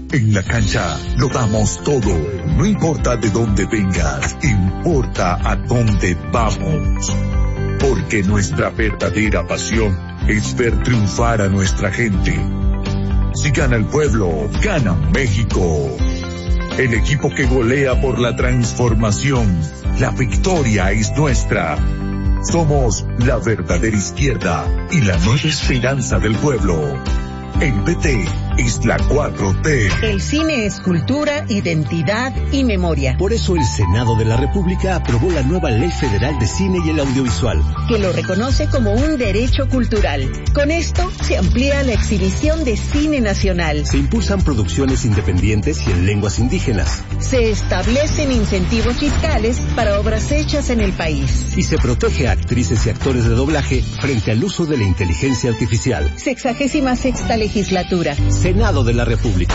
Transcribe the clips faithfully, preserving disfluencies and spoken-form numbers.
En la cancha lo damos todo. No importa de dónde vengas, importa a dónde vamos. Porque nuestra verdadera pasión es ver triunfar a nuestra gente. Si gana el pueblo, gana México. El equipo que golea por la transformación. La victoria es nuestra. Somos la verdadera izquierda y la nueva esperanza del pueblo. El P T es la cuatro T. El cine es cultura, identidad y memoria. Por eso el Senado de la República aprobó la nueva Ley Federal de Cine y el Audiovisual, que lo reconoce como un derecho cultural. Con esto se amplía la exhibición de cine nacional. Se impulsan producciones independientes y en lenguas indígenas. Se establecen incentivos fiscales para obras hechas en el país. Y se protege a actrices y actores de doblaje frente al uso de la inteligencia artificial. Sexagésima sexta legislatura. Senado de la República.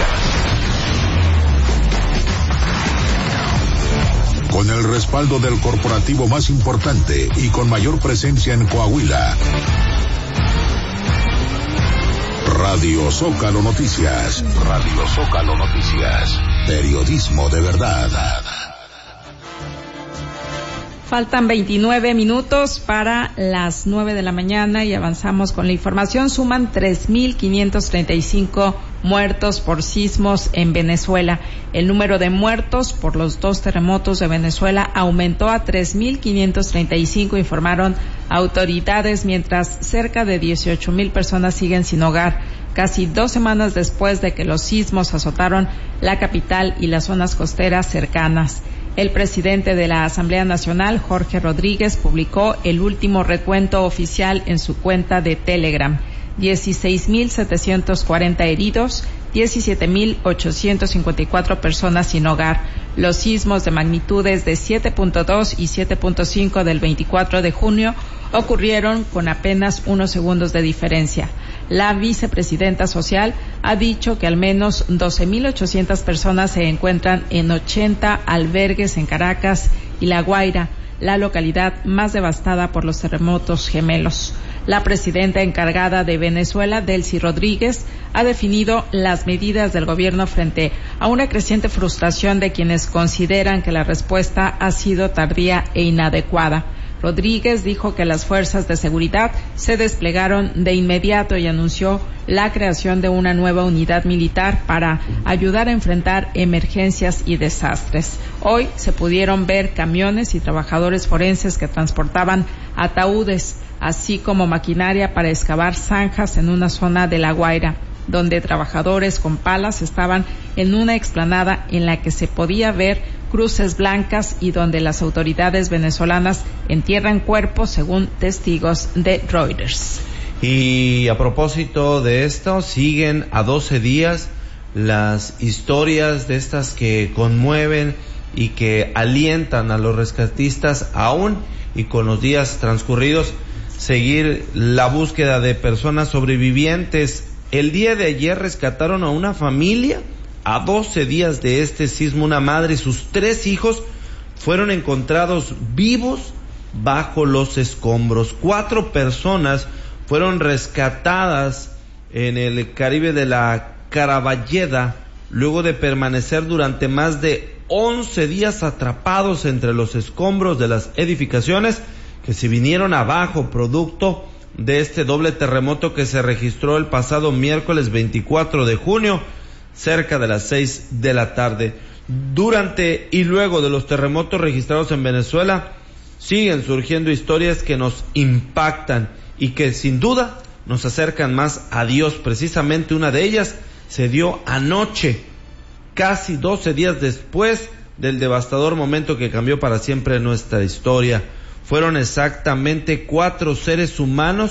Con el respaldo del corporativo más importante y con mayor presencia en Coahuila. Radio Zócalo Noticias. Radio Zócalo Noticias. Periodismo de verdad. Faltan veintinueve minutos para las nueve de la mañana y avanzamos con la información. Suman tres mil quinientos treinta y cinco muertos por sismos en Venezuela. El número de muertos por los dos terremotos de Venezuela aumentó a tres mil quinientos treinta y cinco, informaron autoridades, mientras cerca de dieciocho mil personas siguen sin hogar, casi dos semanas después de que los sismos azotaron la capital y las zonas costeras cercanas. El presidente de la Asamblea Nacional, Jorge Rodríguez, publicó el último recuento oficial en su cuenta de Telegram. dieciséis mil setecientos cuarenta heridos, diecisiete mil ochocientos cincuenta y cuatro personas sin hogar. Los sismos de magnitudes de siete punto dos y siete punto cinco del veinticuatro de junio ocurrieron con apenas unos segundos de diferencia. La vicepresidenta social ha dicho que al menos doce mil ochocientas personas se encuentran en ochenta albergues en Caracas y La Guaira, la localidad más devastada por los terremotos gemelos. La presidenta encargada de Venezuela, Delcy Rodríguez, ha definido las medidas del gobierno frente a una creciente frustración de quienes consideran que la respuesta ha sido tardía e inadecuada. Rodríguez dijo que las fuerzas de seguridad se desplegaron de inmediato y anunció la creación de una nueva unidad militar para ayudar a enfrentar emergencias y desastres. Hoy se pudieron ver camiones y trabajadores forenses que transportaban ataúdes, así como maquinaria para excavar zanjas en una zona de La Guaira, donde trabajadores con palas estaban en una explanada en la que se podía ver cruces blancas y donde las autoridades venezolanas entierran cuerpos, según testigos de Reuters. Y a propósito de esto, siguen a doce días las historias de estas que conmueven y que alientan a los rescatistas aún y con los días transcurridos seguir la búsqueda de personas sobrevivientes. El día de ayer rescataron a una familia a doce días de este sismo. Una madre y sus tres hijos fueron encontrados vivos bajo los escombros. Cuatro personas fueron rescatadas en el Caribe de la Caraballeda luego de permanecer durante más de once días atrapados entre los escombros de las edificaciones que se vinieron abajo producto de este doble terremoto que se registró el pasado miércoles veinticuatro de junio cerca de las seis de la tarde. Durante y luego de los terremotos registrados en Venezuela siguen surgiendo historias que nos impactan y que sin duda nos acercan más a Dios. Precisamente una de ellas se dio anoche, casi doce días después del devastador momento que cambió para siempre nuestra historia. Fueron exactamente cuatro seres humanos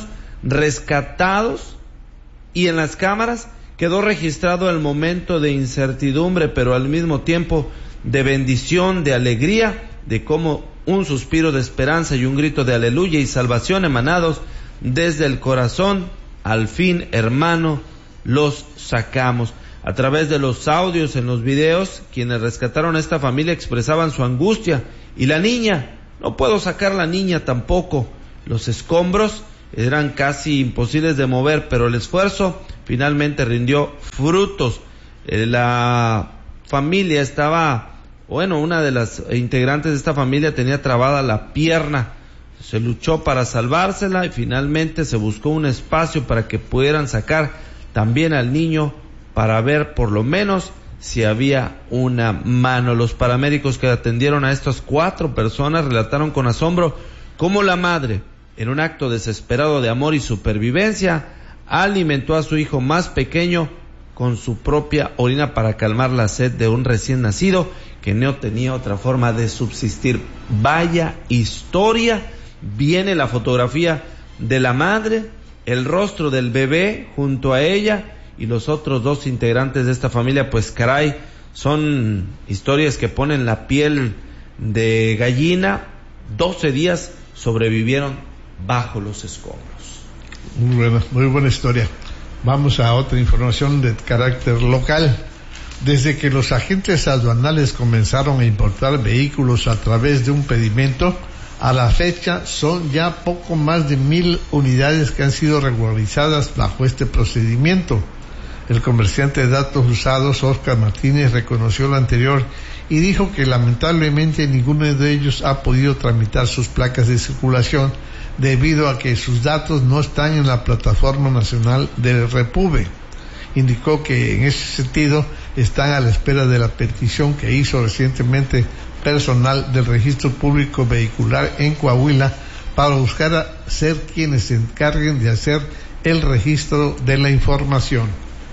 rescatados y en las cámaras quedó registrado el momento de incertidumbre, pero al mismo tiempo de bendición, de alegría, de cómo un suspiro de esperanza y un grito de aleluya y salvación emanados desde el corazón. Al fin, hermano, los sacamos. A través de los audios en los videos, quienes rescataron a esta familia expresaban su angustia. Y la niña, no puedo sacar la niña tampoco. Los escombros eran casi imposibles de mover, pero el esfuerzo finalmente rindió frutos. Eh, la familia estaba, bueno, una de las integrantes de esta familia tenía trabada la pierna. Se luchó para salvársela y finalmente se buscó un espacio para que pudieran sacar también al niño para ver por lo menos si había una mano. Los paramédicos que atendieron a estas cuatro personas relataron con asombro cómo la madre, en un acto desesperado de amor y supervivencia, alimentó a su hijo más pequeño con su propia orina para calmar la sed de un recién nacido que no tenía otra forma de subsistir. Vaya historia. Viene la fotografía de la madre, el rostro del bebé junto a ella y los otros dos integrantes de esta familia. Pues caray, son historias que ponen la piel de gallina. doce días sobrevivieron bajo los escombros. Muy buena, muy buena historia. Vamos a otra información de carácter local. Desde que los agentes aduanales comenzaron a importar vehículos a través de un pedimento, a la fecha son ya poco más de mil unidades que han sido regularizadas bajo este procedimiento. El comerciante de datos usados, Oscar Martínez, reconoció lo anterior y dijo que lamentablemente ninguno de ellos ha podido tramitar sus placas de circulación debido a que sus datos no están en la plataforma nacional del Repube. Indicó que en ese sentido están a la espera de la petición que hizo recientemente personal del Registro Público Vehicular en Coahuila para buscar a ser quienes se encarguen de hacer el registro de la información.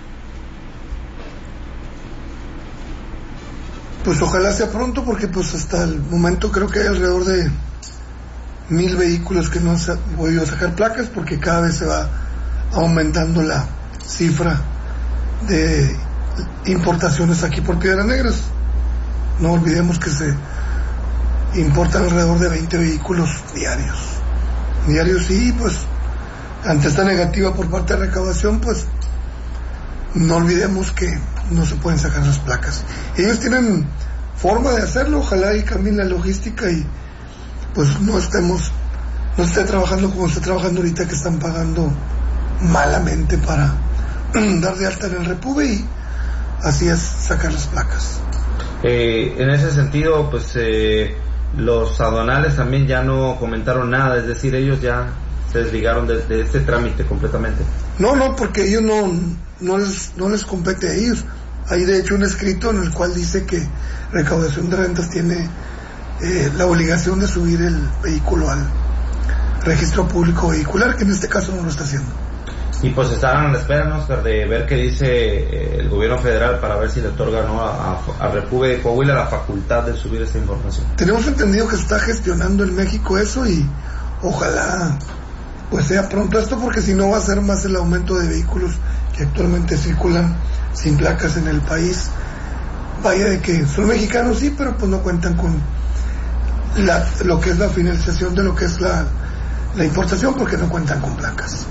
Pues ojalá sea pronto, porque pues hasta el momento creo que hay alrededor de mil vehículos que no se han podido sacar placas, porque cada vez se va aumentando la cifra de importaciones aquí por Piedras Negras. No olvidemos que se importan alrededor de veinte vehículos diarios. Diarios y pues ante esta negativa por parte de recaudación, pues no olvidemos que no se pueden sacar las placas. Ellos tienen forma de hacerlo, ojalá y cambien la logística y pues no estemos, no esté trabajando como está trabajando ahorita, que están pagando malamente para dar de alta en el Repube y así es sacar las placas. Eh, en ese sentido, pues eh, los aduanales también ya no comentaron nada, es decir, ellos ya se desligaron de, de este trámite completamente. No, no, porque ellos no, no les, no les compete a ellos. Hay de hecho un escrito en el cual dice que Recaudación de Rentas tiene eh, la obligación de subir el vehículo al registro público vehicular, que en este caso no lo está haciendo. Y pues estaban a la espera, ¿no, Oscar, de ver qué dice eh, el gobierno federal para ver si le otorga, ¿no?, a, a, a Repube de Coahuila la facultad de subir esta información. Tenemos entendido que se está gestionando en México eso y ojalá pues sea pronto esto, porque si no va a ser más el aumento de vehículos que actualmente circulan sin placas en el país. Vaya de que son mexicanos, sí, pero pues no cuentan con la, lo que es la finalización de lo que es la, la importación, porque no cuentan con placas.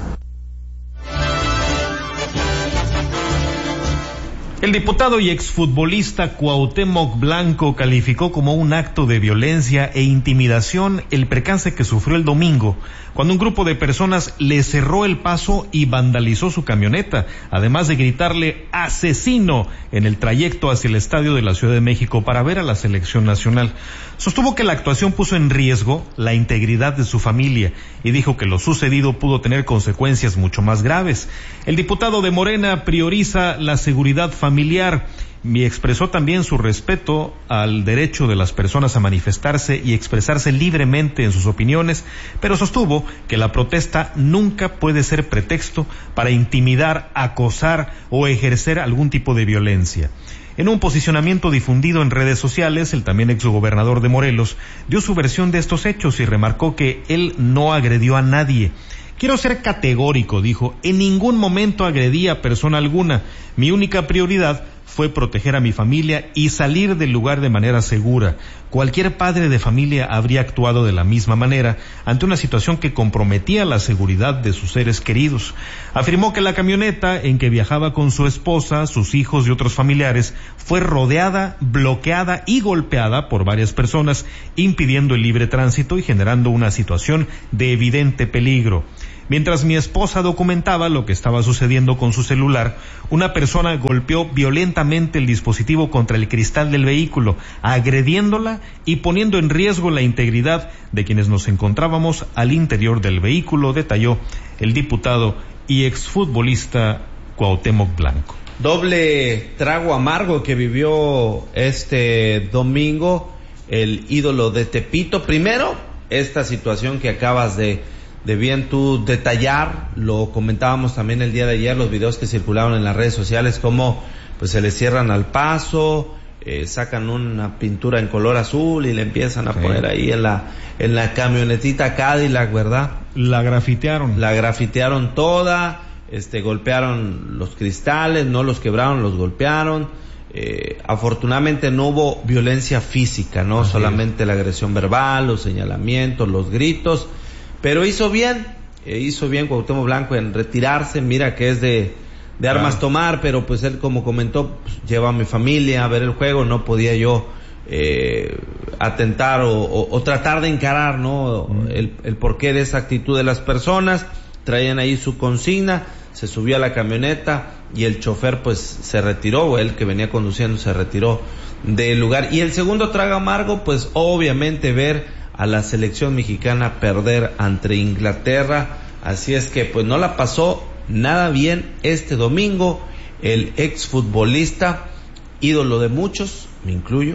El diputado y exfutbolista Cuauhtémoc Blanco calificó como un acto de violencia e intimidación el percance que sufrió el domingo, cuando un grupo de personas le cerró el paso y vandalizó su camioneta, además de gritarle "asesino" en el trayecto hacia el estadio de la Ciudad de México para ver a la selección nacional. Sostuvo que la actuación puso en riesgo la integridad de su familia y dijo que lo sucedido pudo tener consecuencias mucho más graves. El diputado de Morena prioriza la seguridad familiar y expresó también su respeto al derecho de las personas a manifestarse y expresarse libremente en sus opiniones, pero sostuvo que la protesta nunca puede ser pretexto para intimidar, acosar o ejercer algún tipo de violencia. En un posicionamiento difundido en redes sociales, el también exgobernador de Morelos dio su versión de estos hechos y remarcó que él no agredió a nadie. Quiero ser categórico, dijo, en ningún momento agredí a persona alguna. Mi única prioridad fue proteger a mi familia y salir del lugar de manera segura. Cualquier padre de familia habría actuado de la misma manera ante una situación que comprometía la seguridad de sus seres queridos. Afirmó que la camioneta en que viajaba con su esposa, sus hijos y otros familiares fue rodeada, bloqueada y golpeada por varias personas, impidiendo el libre tránsito y generando una situación de evidente peligro. Mientras mi esposa documentaba lo que estaba sucediendo con su celular, una persona golpeó violentamente violentamente el dispositivo contra el cristal del vehículo, agrediéndola y poniendo en riesgo la integridad de quienes nos encontrábamos al interior del vehículo, detalló el diputado y exfutbolista Cuauhtémoc Blanco. Doble trago amargo que vivió este domingo el ídolo de Tepito. Primero, esta situación que acabas de, de bien tú detallar, lo comentábamos también el día de ayer, los videos que circularon en las redes sociales, cómo pues se le cierran al paso, eh, sacan una pintura en color azul y le empiezan a sí. poner ahí en la, en la camionetita Cadillac, ¿verdad? La grafitearon. La grafitearon toda. Este, golpearon los cristales, no los quebraron, los golpearon. Eh, afortunadamente no hubo violencia física, no Así solamente es. La agresión verbal, los señalamientos, los gritos, pero hizo bien, eh, hizo bien Cuauhtémoc Blanco en retirarse. Mira que es de, de armas claro. tomar, pero pues él, como comentó, pues, lleva a mi familia a ver el juego, no podía yo eh, atentar o, o, o tratar de encarar, ¿no? Mm. el, el porqué de esa actitud de las personas. Traían ahí su consigna, se subió a la camioneta y el chofer pues se retiró, o él que venía conduciendo se retiró del lugar. Y el segundo trago amargo, pues obviamente ver a la selección mexicana perder ante Inglaterra. Así es que pues no la pasó nada bien este domingo el exfutbolista, ídolo de muchos, me incluyo.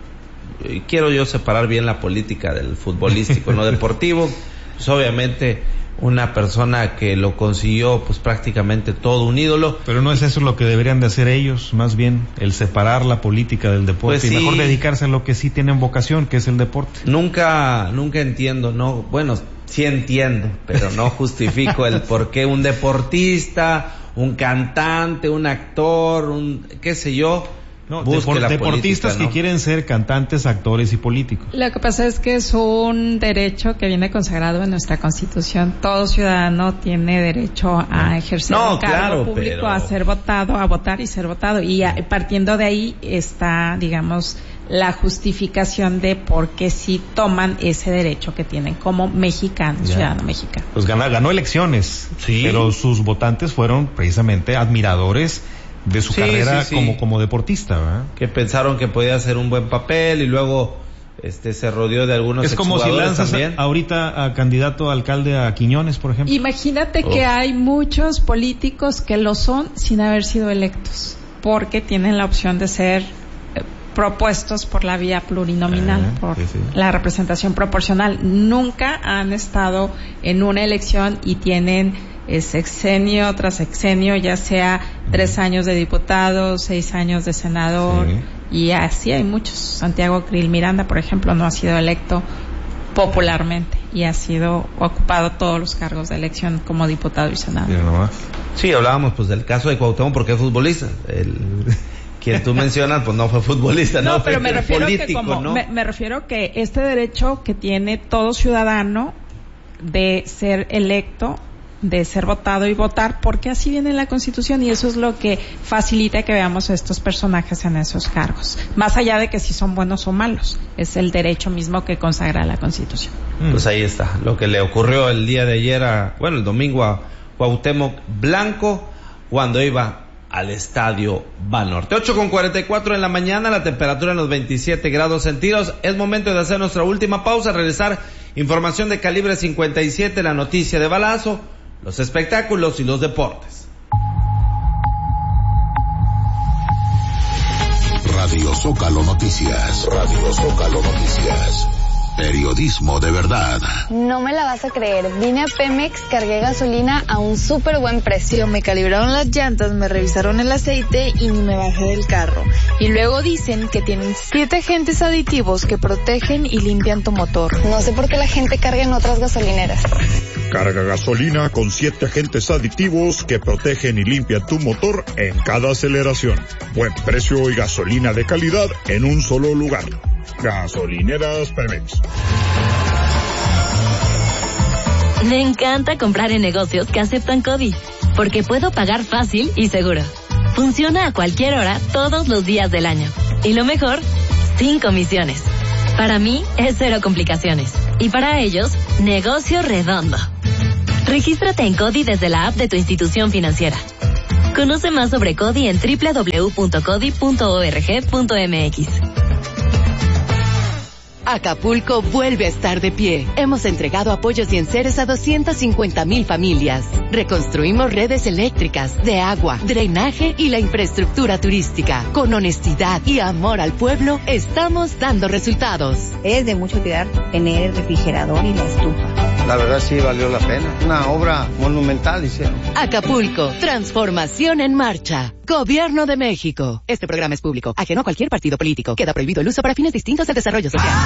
Quiero yo separar bien la política del futbolístico, no deportivo. Pues obviamente una persona que lo consiguió pues prácticamente todo, un ídolo. Pero no es eso lo que deberían de hacer ellos, más bien el separar la política del deporte pues y sí, mejor dedicarse a lo que sí tienen vocación, que es el deporte. Nunca, nunca entiendo, no, bueno, sí entiendo, pero no justifico el por qué un deportista, un cantante, un actor, un qué sé yo, No, depor- la deportistas política, ¿no? que quieren ser cantantes, actores y políticos. Lo que pasa es que es un derecho que viene consagrado en nuestra Constitución. Todo ciudadano tiene derecho a ejercer no, un cargo claro, público, pero... a ser votado, a votar y ser votado. Y a, partiendo de ahí está, digamos, la justificación de por qué sí toman ese derecho que tienen como mexicanos, ya. ciudadano mexicano. Pues ganó, ganó elecciones, sí. pero sus votantes fueron precisamente admiradores de su sí, carrera sí, sí. como como deportista, ¿verdad? Que pensaron que podía hacer un buen papel y luego este se rodeó de algunos es como si lanzas a, ahorita a candidato a alcalde a Quiñones, por ejemplo. Imagínate oh. que hay muchos políticos que lo son sin haber sido electos, porque tienen la opción de ser eh, propuestos por la vía plurinominal, eh, por sí, sí. la representación proporcional. Nunca han estado en una elección y tienen sexenio tras sexenio, ya sea tres años de diputado, seis años de senador, sí. y así hay muchos. Santiago Krill Miranda, por ejemplo, no ha sido electo popularmente y ha sido ocupado todos los cargos de elección como diputado y senador. Sí, hablábamos pues del caso de Cuauhtémoc porque es futbolista. El quien tú mencionas pues no fue futbolista, no, no pero fue me refiero político, que como, ¿no? me, me refiero que este derecho que tiene todo ciudadano de ser electo, de ser votado y votar, porque así viene en la Constitución, y eso es lo que facilita que veamos a estos personajes en esos cargos, más allá de que si son buenos o malos, es el derecho mismo que consagra la Constitución. Pues ahí está, lo que le ocurrió el día de ayer a, bueno, el domingo a Cuauhtémoc Blanco cuando iba al Estadio Banorte. ocho con cuarenta y cuatro en la mañana, la temperatura en los veintisiete grados centígrados. Es momento de hacer nuestra última pausa, regresar información de calibre cincuenta y siete, la noticia de balazo, los espectáculos y los deportes. Radio Zócalo Noticias. Radio Zócalo Noticias. Periodismo de verdad. No me la vas a creer. Vine a Pemex, cargué gasolina a un súper buen precio. Me calibraron las llantas, me revisaron el aceite y ni me bajé del carro. Y luego dicen que tienen siete agentes aditivos que protegen y limpian tu motor. No sé por qué la gente carga en otras gasolineras. Carga gasolina con siete agentes aditivos que protegen y limpian tu motor en cada aceleración. Buen precio y gasolina de calidad en un solo lugar. Gasolineras Pemex. Me encanta comprar en negocios que aceptan CODI, porque puedo pagar fácil y seguro. Funciona a cualquier hora, todos los días del año. Y lo mejor, sin comisiones. Para mí es cero complicaciones. Y para ellos, negocio redondo. Regístrate en CODI desde la app de tu institución financiera. Conoce más sobre CODI en doble u doble u doble u punto codi punto org punto m x. Acapulco vuelve a estar de pie. Hemos entregado apoyos y enseres a doscientas cincuenta mil familias. Reconstruimos redes eléctricas, de agua, drenaje y la infraestructura turística. Con honestidad y amor al pueblo, estamos dando resultados. Es de mucho cuidar tener el refrigerador y la estufa. La verdad sí valió la pena. Una obra monumental hicieron. Acapulco, transformación en marcha. Gobierno de México. Este programa es público, ajeno a cualquier partido político. Queda prohibido el uso para fines distintos del desarrollo social.